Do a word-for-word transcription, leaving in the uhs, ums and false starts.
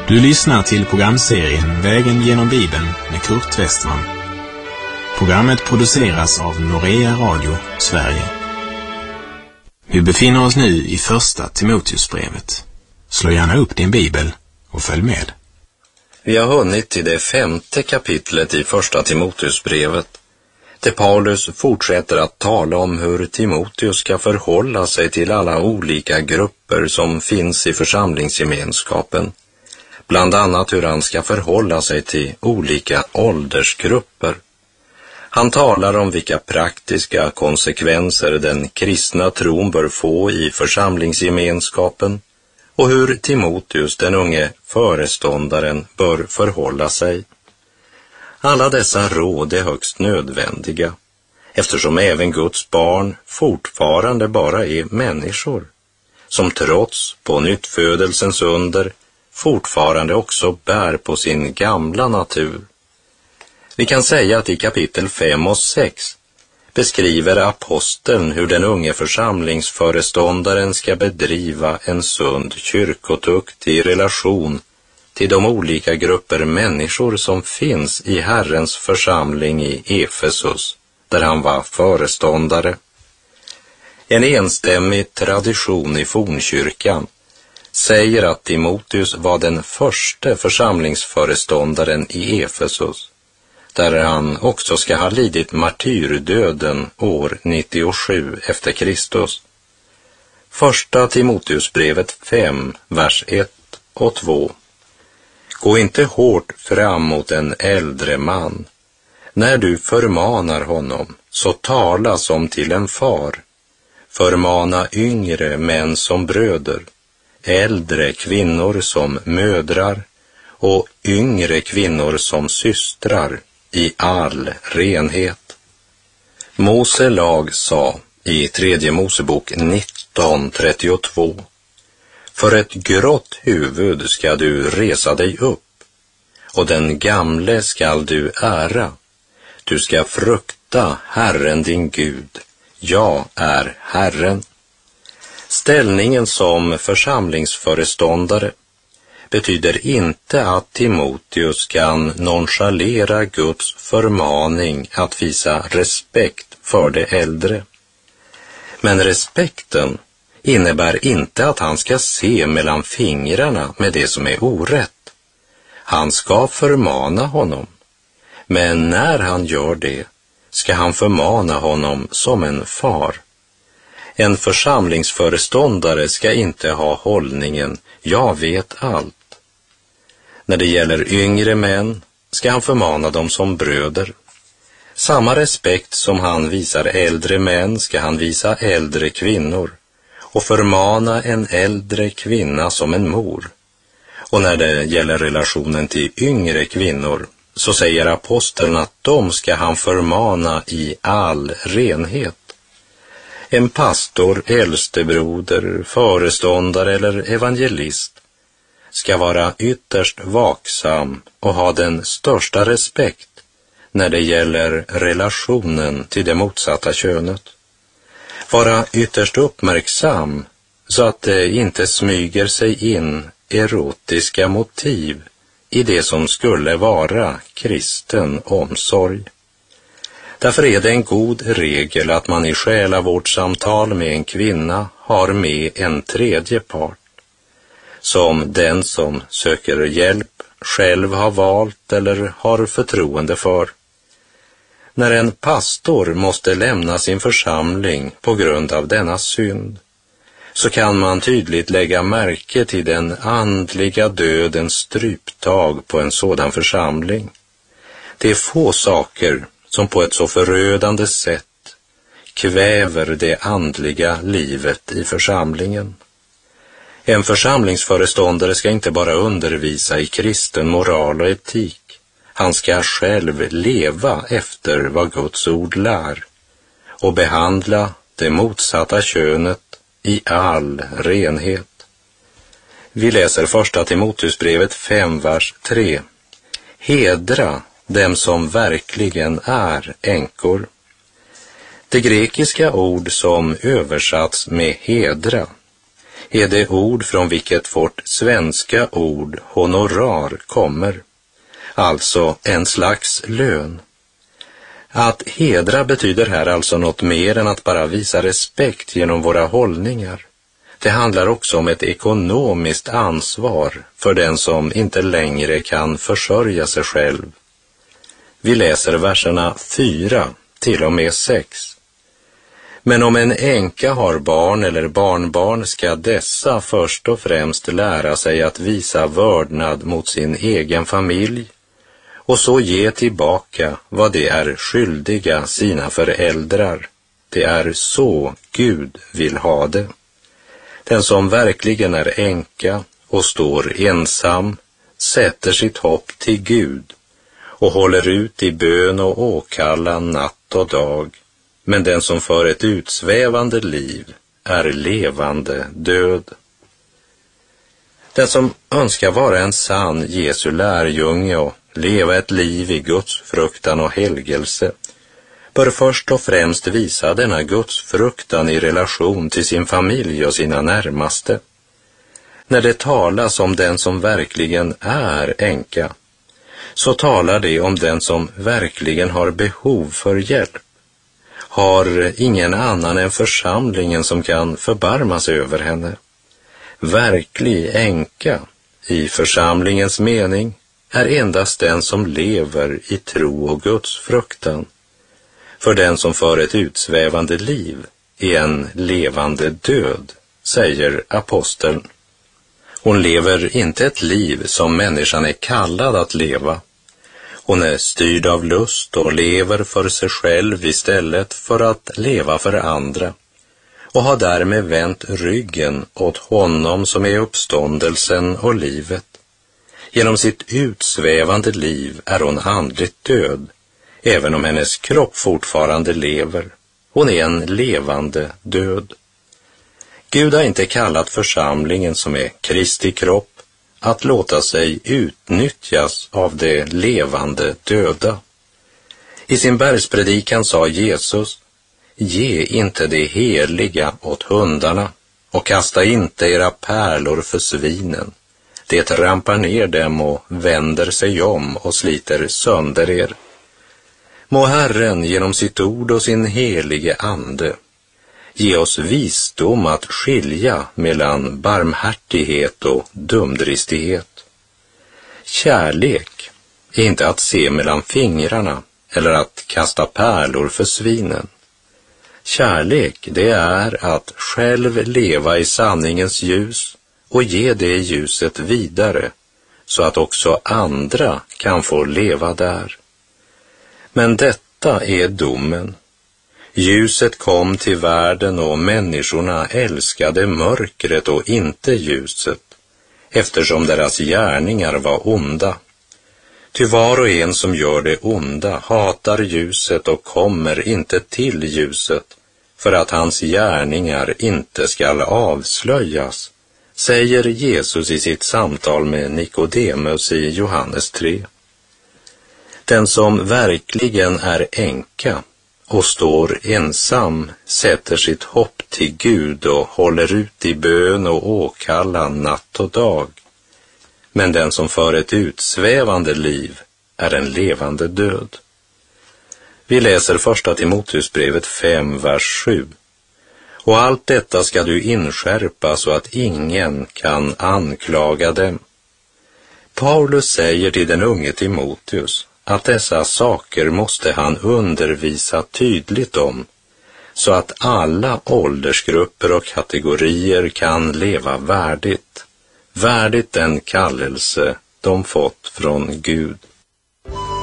Du lyssnar till programserien Vägen genom Bibeln med Kurt Westman. Programmet produceras av Norea Radio, Sverige. Vi befinner oss nu i första Timoteusbrevet. Slå gärna upp din bibel och följ med. Vi har hunnit till det femte kapitlet i första Timoteusbrevet, där Paulus fortsätter att tala om hur Timoteus ska förhålla sig till alla olika grupper som finns i församlingsgemenskapen. Bland annat hur han ska förhålla sig till olika åldersgrupper. Han talar om vilka praktiska konsekvenser den kristna tron bör få i församlingsgemenskapen och hur Timoteus, den unge föreståndaren, bör förhålla sig. Alla dessa råd är högst nödvändiga, eftersom även Guds barn fortfarande bara är människor, som trots på nyttfödelsens under fortfarande också bär på sin gamla natur. Vi kan säga att i kapitel fem och sex beskriver aposteln hur den unge församlingsföreståndaren ska bedriva en sund kyrkotukt i relation till de olika grupper människor som finns i Herrens församling i Efesus, där han var föreståndare. En enstämmig tradition i fornkyrkan säger att Timoteus var den första församlingsföreståndaren i Efesus, där han också ska ha lidit martyrdöden år nittiosju efter Kristus. Första Timoteusbrevet fem, vers ett och två. Gå inte hårt fram mot en äldre man. När du förmanar honom, så tala som till en far. Förmana yngre män som bröder, äldre kvinnor som mödrar och yngre kvinnor som systrar i all renhet. Mose lag sa i tredje Mosebok nitton trettiotvå: för ett grått huvud ska du resa dig upp, och den gamle skall du ära. Du ska frukta Herren din Gud, jag är Herren. Ställningen som församlingsföreståndare betyder inte att Timoteus kan nonchalera Guds förmaning att visa respekt för de äldre. Men respekten innebär inte att han ska se mellan fingrarna med det som är orätt. Han ska förmana honom, men när han gör det ska han förmana honom som en far. En församlingsföreståndare ska inte ha hållningen jag vet allt. När det gäller yngre män ska han förmana dem som bröder. Samma respekt som han visar äldre män ska han visa äldre kvinnor, och förmana en äldre kvinna som en mor. Och när det gäller relationen till yngre kvinnor så säger aposteln att de ska han förmana i all renhet. En pastor, äldstebroder, föreståndare eller evangelist ska vara ytterst vaksam och ha den största respekt när det gäller relationen till det motsatta könet. Vara ytterst uppmärksam så att det inte smyger sig in erotiska motiv i det som skulle vara kristen omsorg. Därför är det en god regel att man i själavårdssamtal med en kvinna har med en tredje part, som den som söker hjälp själv har valt eller har förtroende för. När en pastor måste lämna sin församling på grund av denna synd, så kan man tydligt lägga märke till den andliga dödens stryptag på en sådan församling. Det är få saker som på ett så förödande sätt kväver det andliga livet i församlingen. En församlingsföreståndare ska inte bara undervisa i kristen moral och etik. Han ska själv leva efter vad Guds ord lär och behandla det motsatta könet i all renhet. Vi läser första Timoteusbrevet fem, vers tre. Hedra dem som verkligen är änkor. Det grekiska ord som översatts med hedra är det ord från vilket vårt svenska ord honorar kommer, alltså en slags lön. Att hedra betyder här alltså något mer än att bara visa respekt genom våra hållningar. Det handlar också om ett ekonomiskt ansvar för den som inte längre kan försörja sig själv. Vi läser verserna fyra till och med sex. Men om en änka har barn eller barnbarn ska dessa först och främst lära sig att visa vördnad mot sin egen familj och så ge tillbaka vad de är skyldiga sina föräldrar. Det är så Gud vill ha det. Den som verkligen är änka och står ensam sätter sitt hopp till Gud och håller ut i bön och åkallan natt och dag. Men den som för ett utsvävande liv är levande död. Den som önskar vara en sann Jesu lärjunge och leva ett liv i Guds fruktan och helgelse bör först och främst visa denna Guds fruktan i relation till sin familj och sina närmaste. När det talas om den som verkligen är änka, så talar det om den som verkligen har behov för hjälp, har ingen annan än församlingen som kan förbarma sig över henne. Verklig änka i församlingens mening är endast den som lever i tro och Guds fruktan. För den som för ett utsvävande liv är en levande död, säger aposteln. Hon lever inte ett liv som människan är kallad att leva. Hon är styrd av lust och lever för sig själv istället för att leva för andra och har därmed vänt ryggen åt honom som är uppståndelsen och livet. Genom sitt utsvävande liv är hon andligt död, även om hennes kropp fortfarande lever. Hon är en levande död. Gud har inte kallat församlingen som är Kristi kropp att låta sig utnyttjas av det levande döda. I sin bergspredikan sa Jesus: ge inte det heliga åt hundarna och kasta inte era pärlor för svinen. Det trampar ner dem och vänder sig om och sliter sönder er. Må Herren genom sitt ord och sin helige ande ge oss visdom att skilja mellan barmhärtighet och dumdristighet. Kärlek är inte att se mellan fingrarna eller att kasta pärlor för svinen. Kärlek, det är att själv leva i sanningens ljus och ge det ljuset vidare så att också andra kan få leva där. Men detta är domen. Ljuset kom till världen och människorna älskade mörkret och inte ljuset, eftersom deras gärningar var onda. Ty var och en som gör det onda hatar ljuset och kommer inte till ljuset, för att hans gärningar inte skall avslöjas, säger Jesus i sitt samtal med Nikodemus i Johannes tre. Den som verkligen är änka och står ensam sätter sitt hopp till Gud och håller ut i bön och åkallan natt och dag. Men den som för ett utsvävande liv är en levande död. Vi läser första Timoteusbrevet fem, vers sju. Och allt detta ska du inskärpa så att ingen kan anklaga dem. Paulus säger till den unge Timoteus att dessa saker måste han undervisa tydligt om, så att alla åldersgrupper och kategorier kan leva värdigt, värdigt den kallelse de fått från Gud.